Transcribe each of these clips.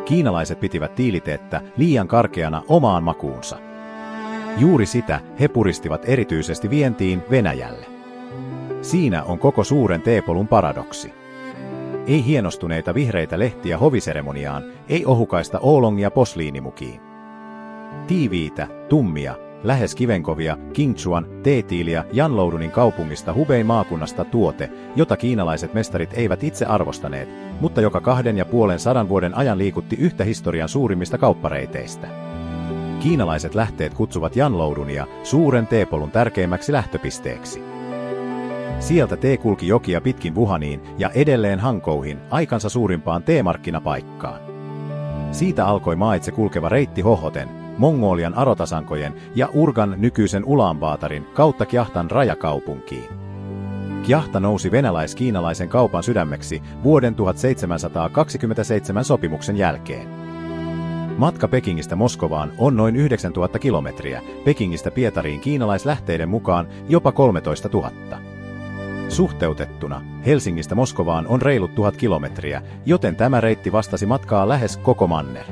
Kiinalaiset pitivät tiiliteettä liian karkeana omaan makuunsa. Juuri sitä he puristivat erityisesti vientiin Venäjälle. Siinä on koko suuren teepolun paradoksi. Ei hienostuneita vihreitä lehtiä hoviseremoniaan, ei ohukaista oolongia posliinimukiin. Tiiviitä, tummia, lähes kivenkovia Qingchuan teetiiliä Janloudunin kaupungista Hubein maakunnasta tuote, jota kiinalaiset mestarit eivät itse arvostaneet, mutta joka 250 vuoden ajan liikutti yhtä historian suurimmista kauppareiteistä. Kiinalaiset lähteet kutsuvat Janloudunia suuren teepolun tärkeimmäksi lähtöpisteeksi. Sieltä tee kulki jokia pitkin Wuhaniin ja edelleen Hangzhouhin, aikansa suurimpaan teemarkkinapaikkaan. Siitä alkoi maitse kulkeva reitti Hohoten, Mongolian Arotasankojen ja Urgan nykyisen Ulaanbaatarin kautta Kjahtan rajakaupunkiin. Kjahta nousi venäläis-kiinalaisen kaupan sydämeksi vuoden 1727 sopimuksen jälkeen. Matka Pekingistä Moskovaan on noin 9000 kilometriä, Pekingistä Pietariin kiinalaislähteiden mukaan jopa 13 000. Suhteutettuna Helsingistä Moskovaan on reilut 1000 kilometriä, joten tämä reitti vastasi matkaa lähes koko manner.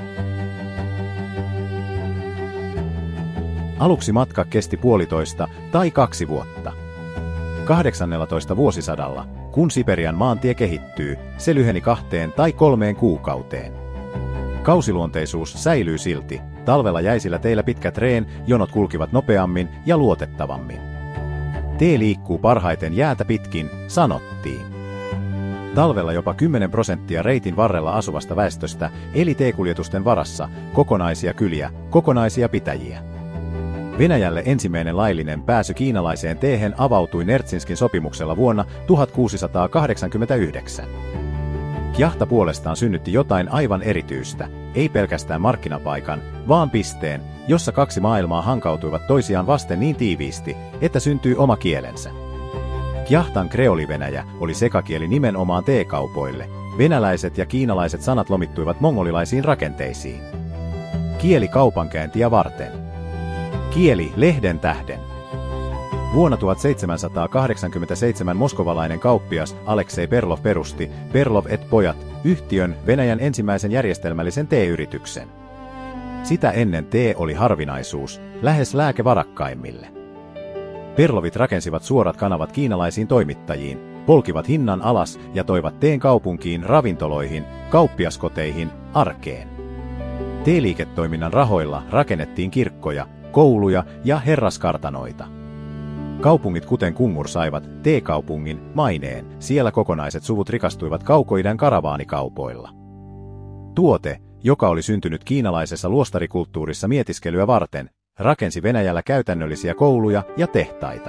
Aluksi matka kesti 1,5 tai 2 vuotta. 18. vuosisadalla, kun Siperian maantie kehittyy, se lyheni 2 tai 3 kuukauteen. Kausiluonteisuus säilyy silti, talvella jäisillä teillä pitkät reen, jonot kulkivat nopeammin ja luotettavammin. Tee liikkuu parhaiten jäätä pitkin, sanottiin. Talvella jopa 10% reitin varrella asuvasta väestöstä eli teekuljetusten varassa, kokonaisia kyliä, kokonaisia pitäjiä. Venäjälle ensimmäinen laillinen pääsy kiinalaiseen teehen avautui Nertsinskin sopimuksella vuonna 1689. Kjahta puolestaan synnytti jotain aivan erityistä, ei pelkästään markkinapaikan, vaan pisteen, jossa 2 maailmaa hankautuivat toisiaan vasten niin tiiviisti, että syntyi oma kielensä. Kjahtan kreolivenäjä oli sekakieli nimenomaan teekaupoille. Venäläiset ja kiinalaiset sanat lomittuivat mongolilaisiin rakenteisiin. Kieli kaupankäyntiä varten. Kieli lehden tähden. Vuonna 1787 moskovalainen kauppias Aleksei Perlov perusti Perlov et pojat yhtiön Venäjän ensimmäisen järjestelmällisen teeyrityksen. Sitä ennen tee oli harvinaisuus, lähes lääke varakkaimmille. Perlovit rakensivat suorat kanavat kiinalaisiin toimittajiin, polkivat hinnan alas ja toivat teen kaupunkiin, ravintoloihin, kauppiaskoteihin, arkeen. Teeliiketoiminnan rahoilla rakennettiin kirkkoja, kouluja ja herraskartanoita. Kaupungit kuten Kungur saivat teekaupungin maineen, siellä kokonaiset suvut rikastuivat kaukoidän karavaanikaupoilla. Tuote, joka oli syntynyt kiinalaisessa luostarikulttuurissa mietiskelyä varten, rakensi Venäjällä käytännöllisiä kouluja ja tehtaita.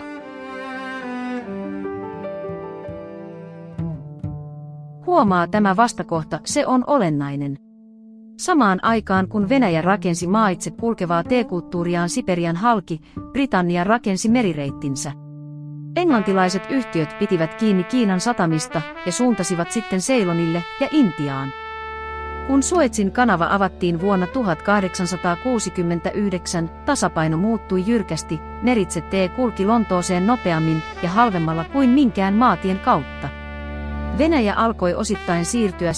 Huomaa tämä vastakohta, se on olennainen. Samaan aikaan kun Venäjä rakensi maitse kulkevaa teekulttuuriaan Siperian halki, Britannia rakensi merireittinsä. Englantilaiset yhtiöt pitivät kiinni Kiinan satamista ja suuntasivat sitten Ceylonille ja Intiaan. Kun Suezin kanava avattiin vuonna 1869, tasapaino muuttui jyrkästi, meritse tee kulki Lontooseen nopeammin ja halvemmalla kuin minkään maatien kautta. Venäjä alkoi osittain siirtyä